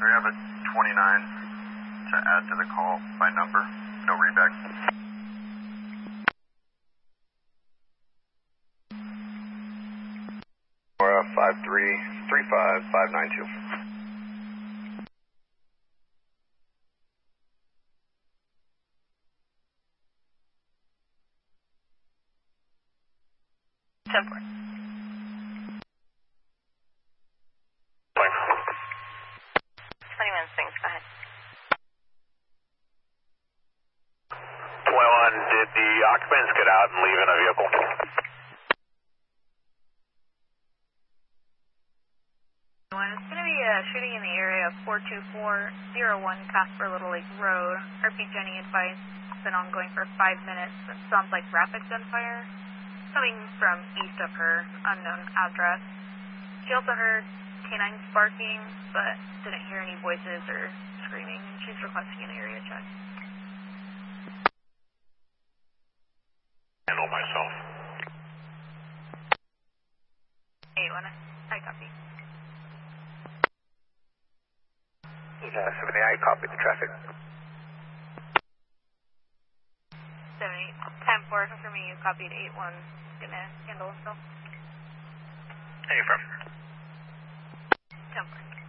we have a 29 to add to the call by number. No readback. Or 5335592. Temporary. 21 things, go ahead. 21, did the occupants get out and leave in a vehicle? It's going to be shooting in the area of 42401 Casper Little Lake Road. RP Jenny advice, it's been ongoing for 5 minutes. It sounds like rapid gunfire coming from east of her, unknown address. She also heard canines barking, but didn't hear any voices or screaming. She's requesting an area check. Handle myself. 8-1, I copy. 70, I copy the traffic. 70, 10-4, confirming you copied 8-1. Gonna handle himself. Hey, from? 10-4.